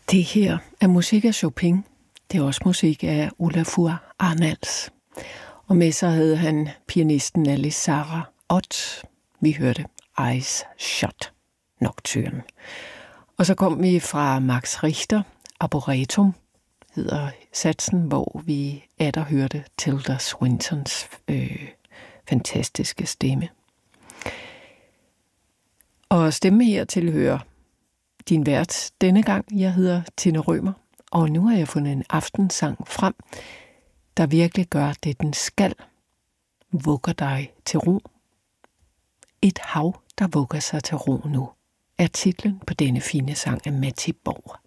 Det her er musik af Chopin. Det er også musik af Olafur Arnalds. Og med sig havde han pianisten Elisara Ott. Vi hørte Eyes Shut Nocturne. Og så kom vi fra Max Richter, Arboretum hedder satsen, hvor vi atter hørte Tilda Swintons fantastiske stemme. Og stemme her tilhører din vært denne gang. Jeg hedder Tina Rømer, og nu har jeg fundet en aftensang frem, der virkelig gør det, den skal. Vugger dig til ro. Et hav, der vugger sig til ro nu, er titlen på denne fine sang af Matti Borg.